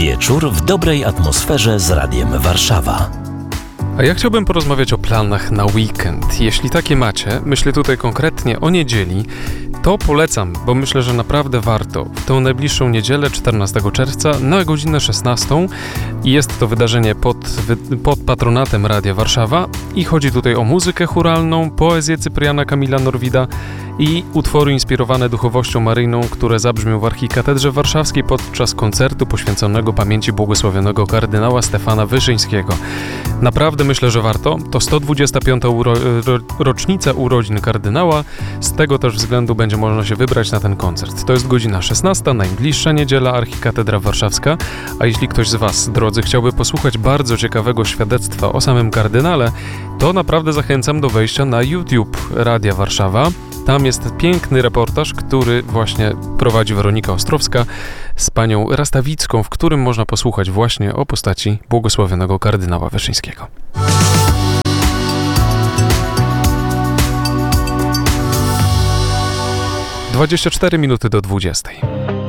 Wieczór w dobrej atmosferze z Radiem Warszawa. A ja chciałbym porozmawiać o planach na weekend. Jeśli takie macie, myślę tutaj konkretnie o niedzieli, to polecam, bo myślę, że naprawdę warto. W tę najbliższą niedzielę, 14 czerwca, na godzinę 16 jest to wydarzenie pod patronatem Radia Warszawa i chodzi tutaj o muzykę chóralną, poezję Cypriana Kamila Norwida i utwory inspirowane duchowością maryjną, które zabrzmią w Archikatedrze Warszawskiej podczas koncertu poświęconego pamięci błogosławionego kardynała Stefana Wyszyńskiego. Naprawdę myślę, że warto. To 125. rocznica urodzin kardynała. Z tego też względu będzie można się wybrać na ten koncert. To jest godzina 16, najbliższa niedziela, Archikatedra Warszawska. A jeśli ktoś z Was, drodzy, chciałby posłuchać bardzo ciekawego świadectwa o samym kardynale, to naprawdę zachęcam do wejścia na YouTube Radia Warszawa. Tam jest piękny reportaż, który właśnie prowadzi Weronika Ostrowska z panią Rastawicką, w którym można posłuchać właśnie o postaci błogosławionego kardynała Wyszyńskiego. 24 minuty do 20.